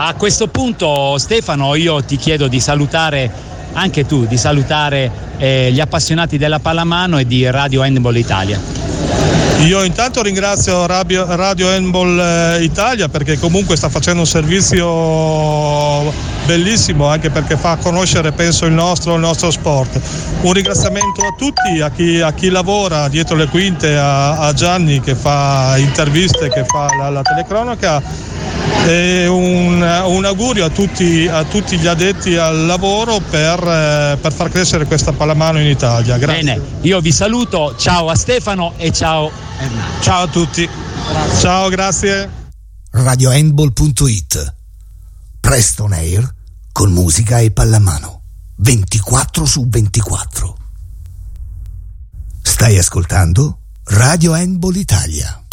a questo punto, Stefano, io ti chiedo di salutare anche tu, di salutare gli appassionati della pallamano e di Radio Handball Italia. Io intanto ringrazio Radio Handball Italia, perché comunque sta facendo un servizio bellissimo, anche perché fa conoscere, penso, il nostro sport. Un ringraziamento a tutti, a chi lavora dietro le quinte, a Gianni che fa interviste, che fa la telecronaca, e un augurio a tutti gli addetti al lavoro per far crescere questa pallamano in Italia. Grazie. Bene, io vi saluto, ciao a Stefano e ciao Hernán. Ciao a tutti. Grazie. Ciao, grazie. RadioHandball.it. Presto on air con musica e pallamano 24/24. Stai ascoltando Radio Handball Italia.